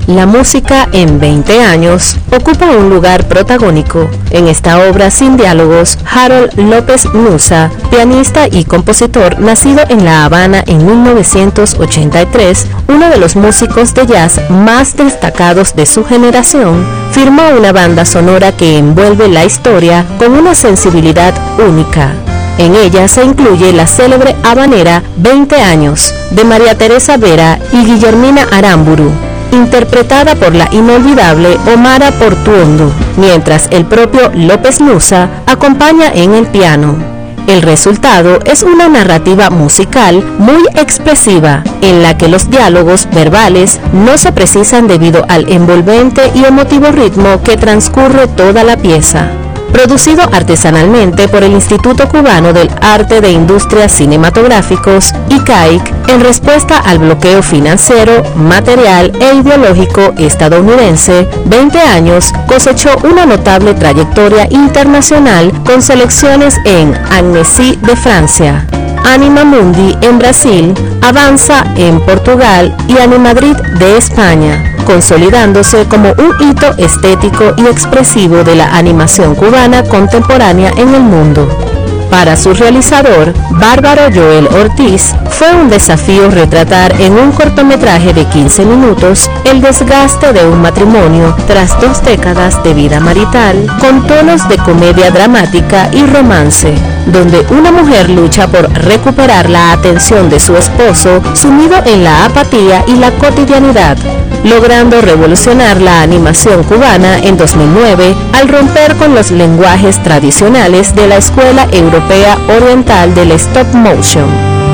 La música en 20 años ocupa un lugar protagónico. En esta obra sin diálogos, Harold López Nussa, pianista y compositor nacido en La Habana en 1983, uno de los músicos de jazz más destacados de su generación, firmó una banda sonora que envuelve la historia con una sensibilidad única. En ella se incluye la célebre habanera 20 años de María Teresa Vera y Guillermina Aramburu, interpretada por la inolvidable Omara Portuondo, mientras el propio López Nussa acompaña en el piano. El resultado es una narrativa musical muy expresiva, en la que los diálogos verbales no se precisan debido al envolvente y emotivo ritmo que transcurre toda la pieza. Producido artesanalmente por el Instituto Cubano del Arte de Industrias Cinematográficos, ICAIC, en respuesta al bloqueo financiero, material e ideológico estadounidense, 20 años cosechó una notable trayectoria internacional con selecciones en Annecy de Francia, Anima Mundi en Brasil, Avanza en Portugal y Animadrid de España, consolidándose como un hito estético y expresivo de la animación cubana contemporánea en el mundo. Para su realizador, Bárbaro Joel Ortiz, fue un desafío retratar en un cortometraje de 15 minutos el desgaste de un matrimonio tras 2 décadas de vida marital, con tonos de comedia dramática y romance, donde una mujer lucha por recuperar la atención de su esposo sumido en la apatía y la cotidianidad, logrando revolucionar la animación cubana en 2009 al romper con los lenguajes tradicionales de la Escuela Europea Oriental del Stop Motion.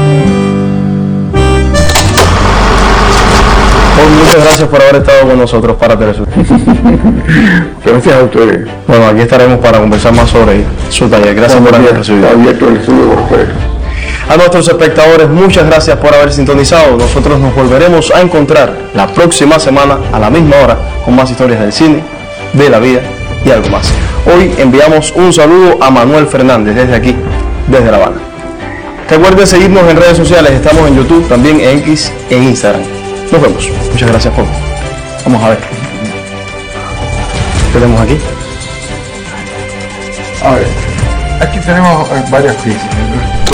Muchas gracias por haber estado con nosotros para Telesur. Gracias a ustedes. Bueno, aquí estaremos para conversar más sobre su taller. Gracias por haber recibido. Abierto el estudio por ustedes. A nuestros espectadores, muchas gracias por haber sintonizado. Nosotros nos volveremos a encontrar la próxima semana a la misma hora con más historias del cine, de la vida y algo más. Hoy enviamos un saludo a Manuel Fernández desde aquí, desde La Habana. Recuerden seguirnos en redes sociales, estamos en YouTube, también en X e Instagram. Nos vemos. Muchas gracias por... Vamos a ver. ¿Qué tenemos aquí? A ver, aquí tenemos varias piezas.